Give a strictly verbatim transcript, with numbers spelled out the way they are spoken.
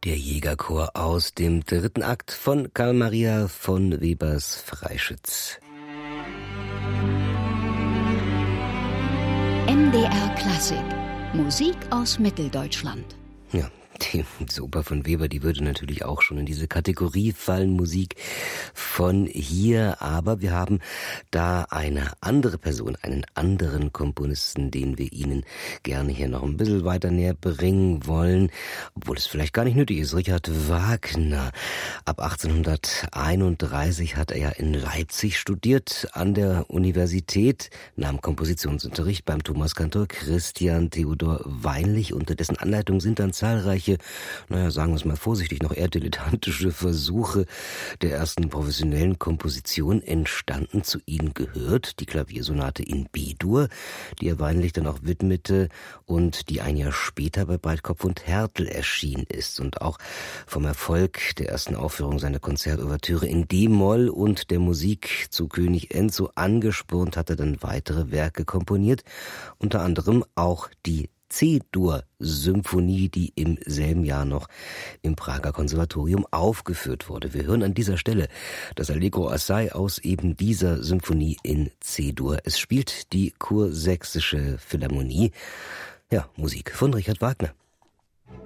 Der Jägerchor aus dem dritten Akt von Carl Maria von Webers Freischütz. M D R Klassik. Musik aus Mitteldeutschland. Ja, die Oper von Weber, die würde natürlich auch schon in diese Kategorie fallen, Musik von hier. Aber wir haben da eine andere Person, einen anderen Komponisten, den wir Ihnen gerne hier noch ein bisschen weiter näher bringen wollen, obwohl es vielleicht gar nicht nötig ist. Richard Wagner. Ab achtzehnhunderteinunddreißig hat er ja in Leipzig studiert, an der Universität, nahm Kompositionsunterricht beim Thomaskantor Christian Theodor Weinlich. Unter dessen Anleitung sind dann zahlreiche, naja, sagen wir es mal vorsichtig, noch eher dilettantische Versuche der ersten professionellen Komposition entstanden. Zu ihnen gehört die Klaviersonate in B-Dur, die er Weinlich dann auch widmete und die ein Jahr später bei Breitkopf und Härtel erschienen ist und auch vom Erfolg der ersten Aufführung seiner Konzertouvertüre in D-Moll und der Musik zu König Enzo angespornt, hat er dann weitere Werke komponiert, unter anderem auch die C-Dur-Symphonie, die im selben Jahr noch im Prager Konservatorium aufgeführt wurde. Wir hören an dieser Stelle das Allegro assai aus eben dieser Symphonie in C-Dur. Es spielt die Kursächsische Philharmonie. Ja, Musik von Richard Wagner.